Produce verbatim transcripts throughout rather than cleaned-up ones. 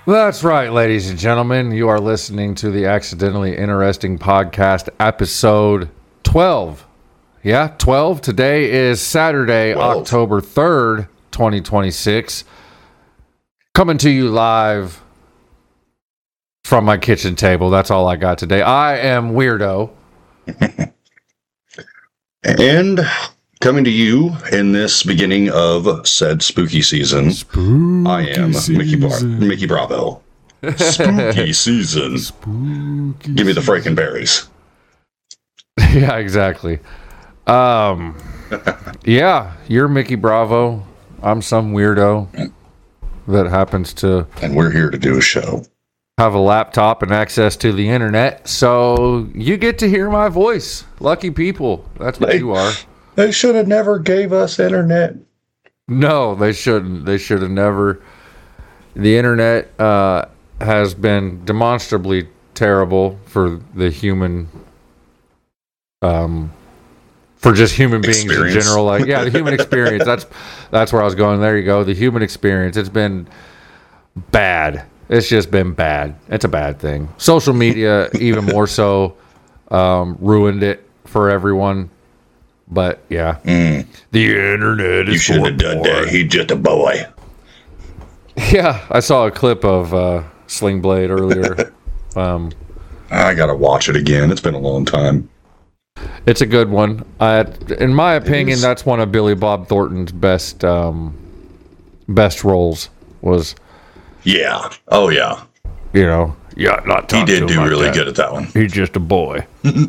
That's right, ladies and gentlemen. You are listening to the Accidentally Interesting Podcast, episode twelve. Yeah, twelve. Today is Saturday, twelve. October third, twenty twenty-six. Coming to you live from my kitchen table. That's all I got today. I am Weirdo. And coming to you in this beginning of said spooky season, Spooky I am Mickey, Bar- season. Mickey Bravo. Spooky season. Spooky Give me the freaking berries. Yeah, exactly. Um, yeah, you're Mickey Bravo. I'm some weirdo that happens to And we're here to do a show. have a laptop and access to the internet, so you get to hear my voice. Lucky people. That's what They- you are. They should have never gave us internet. No, they shouldn't. They should have never. The internet uh, has been demonstrably terrible for the human, um, for just human beings Experience. in general. Like, yeah, the human experience. That's that's where I was going. There you go. The human experience. It's been bad. It's just been bad. It's a bad thing. Social media, even more so, um, ruined it for everyone. But yeah, Mm, the internet is you shouldn't for have done porn. that. He's just a boy. Yeah, I saw a clip of uh, Sling Blade earlier. um, I gotta watch it again. It's been a long time. it's a good one. I, in my opinion, is. that's one of Billy Bob Thornton's best um, best roles. Was Yeah. Oh yeah. you know, yeah, not He talk to did him do like really that. good at that one. He's just a boy.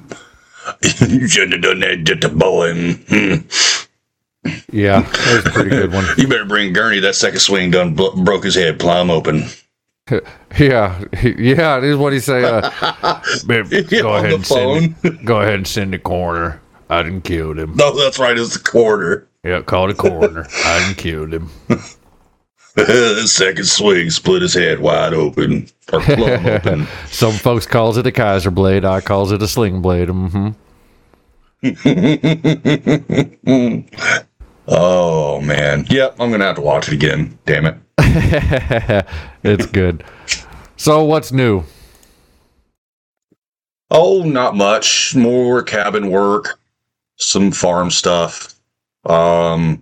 You shouldn't have done that, just a boy. Mm. Yeah, that was a pretty good one. You better bring Gurney. That second swing gun blo- broke his head plumb open. Yeah, yeah, it is what he say. Uh, babe, Yeah, go on ahead the and send it, go ahead and send the coroner. I done killed him. No, that's right. It's the quarter. Yeah, call the coroner. I done killed him. The second swing split his head wide open. Or plumb open. Some folks calls it a Kaiser blade. I calls it a sling blade. Mm-hmm. Oh, man. Yep, I'm going to have to watch it again. Damn it. It's good. So what's new? Oh, not much. More cabin work. Some farm stuff. Um,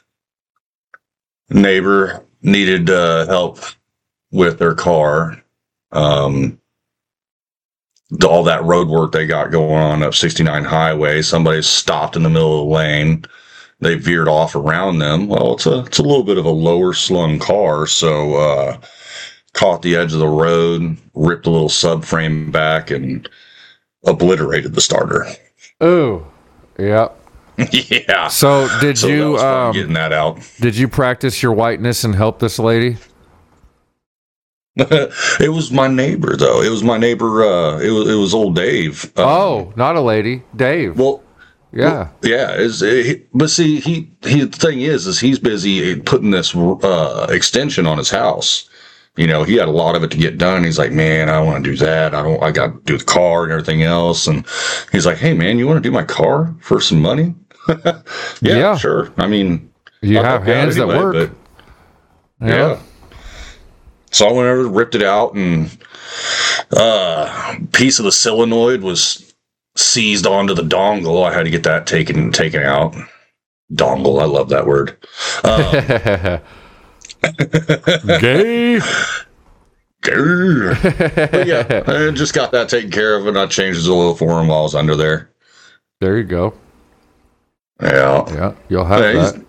neighbor needed uh, help with their car. Um, the- all that road work they got going on up sixty-nine highway. Somebody stopped in the middle of the lane. They veered off around them. Well, it's a it's a little bit of a lower slung car, so uh, caught the edge of the road, ripped the little subframe back, and obliterated the starter. Oh, yep. Yeah. So did So that you was fun um, getting that out. did you practice your whiteness and help this lady? It was my neighbor, though. It was my neighbor. Uh, it was it was old Dave. Um, Oh, not a lady, Dave. well, yeah. yeah. Is it, but see, he he. The thing is, is he's busy putting this uh, extension on his house. You know, he had a lot of it to get done. He's like, man, I want to do that. I don't. I got to do the car and everything else. And he's like, hey, man, you want to do my car for some money? yeah, Yeah. sure. I mean, You I'll have help you out hands that anyway, work. but- Yeah. So I went over, ripped it out, and uh, a piece of the solenoid was seized onto the dongle. I had to get that taken taken out. Dongle, I love that word. Um, Gay. grr. But yeah, I just got that taken care of, and I changed the oil for him while I was under there. There you go. Yeah. Yeah, you'll have Yeah, he's- that.